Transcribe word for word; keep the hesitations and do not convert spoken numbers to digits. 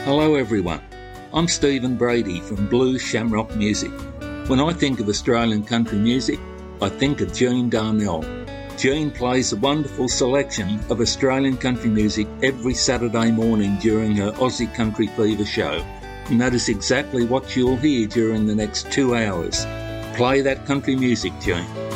Hello everyone, I'm Stephen Brady from Blue Shamrock Music. When I think of Australian country music, I think of Jean Darnell. Jean plays a wonderful selection of Australian country music every Saturday morning during her Aussie Country Fever show. And that is exactly what you'll hear during the next two hours. Play that country music, Jean.